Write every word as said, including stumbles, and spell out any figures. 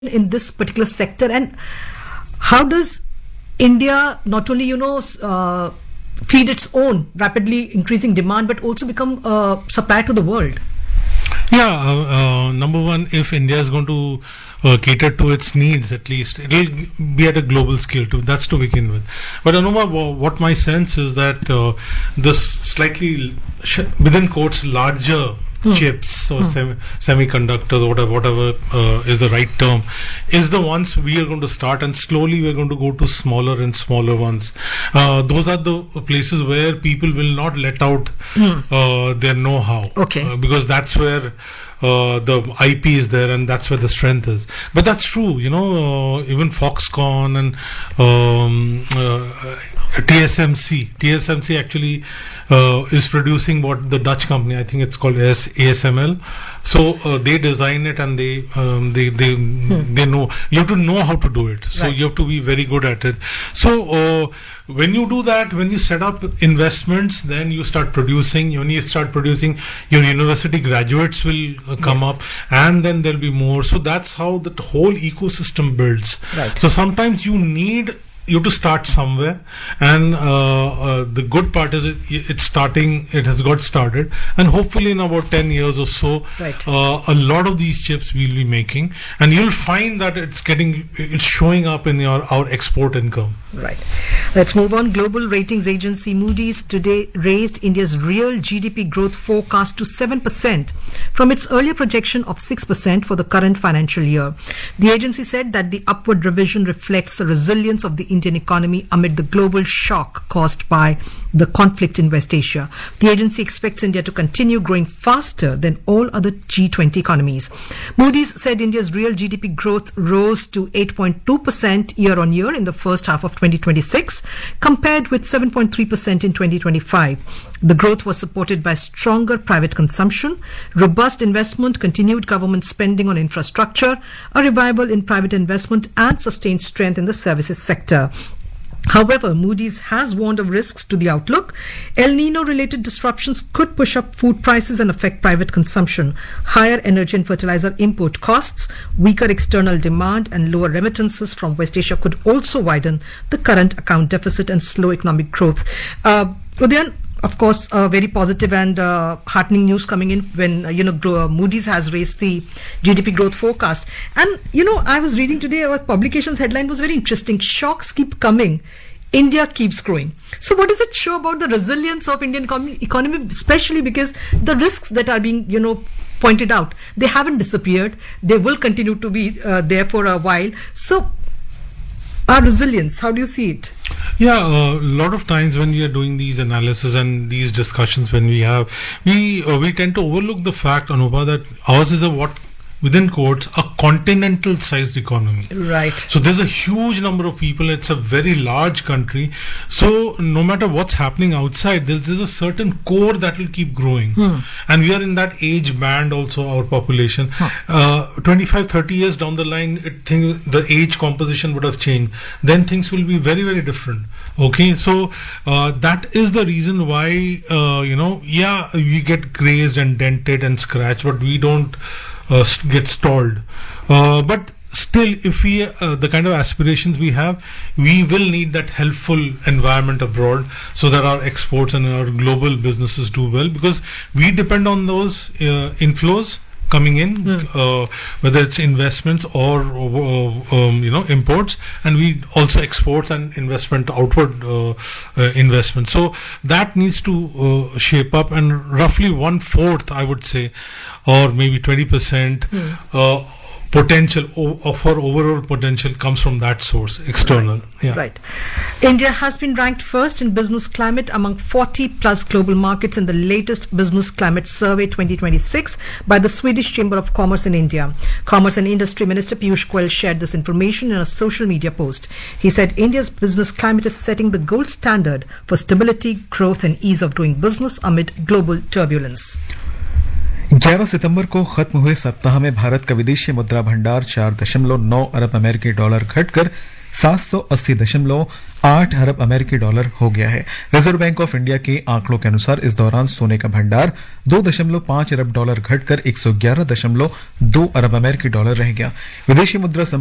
in this particular sector, and how does India not only you know uh, feed its own rapidly increasing demand but also become a supplier to the world? Yeah, uh, uh, number one, if India is going to uh, cater to its needs, at least it'll be at a global scale too. That's to begin with. But Anuma, what my sense is that uh, this slightly sh- within quotes larger Hmm. chips or hmm. sem- semiconductors, whatever, whatever uh, is the right term, is the ones we are going to start, and slowly we are going to go to smaller and smaller ones. Uh, those are the places where people will not let out hmm. uh, their know-how, okay, uh, because that's where Uh, the I P is there, and that's where the strength is. But that's true, you know, uh, even Foxconn and um, uh, T S M C. T S M C actually uh, is producing what the Dutch company, I think it's called A S M L. So uh, they design it, and they um, they they hmm. they know. You have to know how to do it. So right. you have to be very good at it. So uh, when you do that, when you set up investments, then you start producing. When you start producing, your university graduates will uh, come yes. up, and then there'll be more. So that's how the whole ecosystem builds. Right. So sometimes you need. You have to start somewhere, and uh, uh, the good part is it, it's starting. It has got started, and hopefully in about ten years or so, right. uh, a lot of these chips we'll be making, and you'll find that it's getting, it's showing up in your our export income. Right. Let's move on. Global ratings agency Moody's today raised India's real G D P growth forecast to seven percent from its earlier projection of six percent for the current financial year. The agency said that the upward revision reflects the resilience of the Indian economy amid the global shock caused by the conflict in West Asia. The agency expects India to continue growing faster than all other G twenty economies. Moody's said India's real G D P growth rose to eight point two percent year on year in the first half of twenty twenty-six, compared with seven point three percent in twenty twenty-five. The growth was supported by stronger private consumption, robust investment, continued government spending on infrastructure, a revival in private investment, and sustained strength in the services sector. However, Moody's has warned of risks to the outlook. El Nino-related disruptions could push up food prices and affect private consumption. Higher energy and fertilizer import costs, weaker external demand, and lower remittances from West Asia could also widen the current account deficit and slow economic growth. Uh, Udyan, of course, uh, very positive and uh, heartening news coming in when, uh, you know, uh, Moody's has raised the G D P growth forecast. And, you know, I was reading today, our publication's headline was very interesting. Shocks keep coming. India keeps growing. So what does it show about the resilience of Indian economy, economy, especially because the risks that are being, you know, pointed out, they haven't disappeared. They will continue to be uh, there for a while. So our resilience, how do you see it? Yeah, a uh, lot of times when we are doing these analysis and these discussions, when we have, we uh, we tend to overlook the fact, Anupa, that ours is a what, within quotes, a continental-sized economy. Right. So there's a huge number of people. It's a very large country. So no matter what's happening outside, there's, there's a certain core that will keep growing. Hmm. And we are in that age band also, our population. Huh. Uh, twenty-five, thirty years down the line, it think the age composition would have changed. Then things will be very, very different. Okay, so uh, that is the reason why, uh, you know, yeah, we get grazed and dented and scratched, but we don't Uh, get stalled. Uh, but still, if we, uh, the kind of aspirations we have, we will need that helpful environment abroad so that our exports and our global businesses do well, because we depend on those uh, inflows coming in, mm. uh, whether it's investments or, uh, um, you know, imports, and we also exports and investment, outward uh, uh, investment. So that needs to uh, shape up, and roughly one fourth, I would say, or maybe twenty percent mm. uh, potential o- for overall potential comes from that source, external. Right. Yeah. Right. India has been ranked first in business climate among forty plus global markets in the latest Business Climate Survey twenty twenty-six by the Swedish Chamber of Commerce in India. Commerce and Industry Minister Piyush Goyal shared this information in a social media post. He said India's business climate is setting the gold standard for stability, growth, and ease of doing business amid global turbulence. ग्यारह सितंबर को खत्म हुए सप्ताह में भारत का विदेशी मुद्रा भंडार चार दशमलव नौ अरब अमेरिकी डॉलर घटकर सात सौ अस्सी दशमलव आठ अरब अमेरिकी डॉलर हो गया है। रिजर्व बैंक ऑफ इंडिया के आंकड़ों के अनुसार इस दौरान सोने का भंडार दो दशमलव पांच अरब डॉलर घटकर एक सौ ग्यारह दशमलव दो अरब अमेरिकी डॉलर रह गया। विदेशी मुद्रा